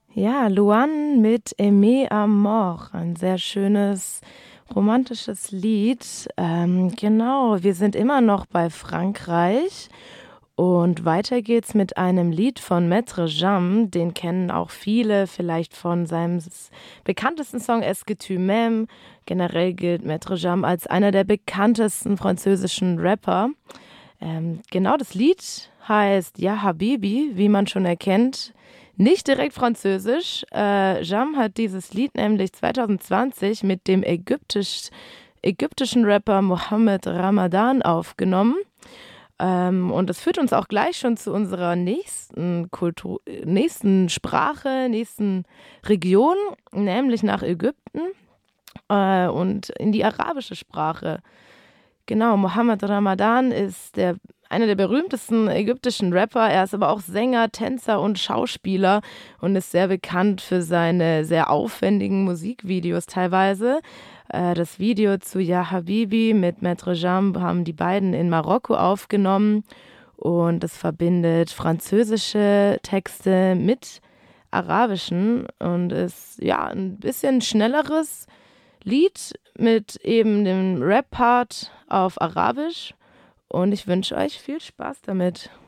Ja, Luan mit Aimé à mort, ein sehr schönes romantisches Lied. Genau, wir sind immer noch bei Frankreich und weiter geht's mit einem Lied von Maître Jam. Den kennen auch viele, vielleicht von seinem bekanntesten Song Est-ce que tu m'aimes. Generell gilt Maître Jam als einer der bekanntesten französischen Rapper. Genau, das Lied heißt Ja Habibi, wie man schon erkennt. Nicht direkt französisch. Jam hat dieses Lied nämlich 2020 mit dem ägyptischen Rapper Mohammed Ramadan aufgenommen. Und das führt uns auch gleich schon zu unserer nächsten Sprache, nächsten Region, nämlich nach Ägypten und in die arabische Sprache. Genau, Mohammed Ramadan ist einer der berühmtesten ägyptischen Rapper. Er ist aber auch Sänger, Tänzer und Schauspieler und ist sehr bekannt für seine sehr aufwendigen Musikvideos teilweise. Das Video zu Ya Habibi mit Maître Jam haben die beiden in Marokko aufgenommen und es verbindet französische Texte mit arabischen und ist ja ein bisschen schnelleres Lied mit eben dem Rap-Part auf Arabisch und ich wünsche euch viel Spaß damit.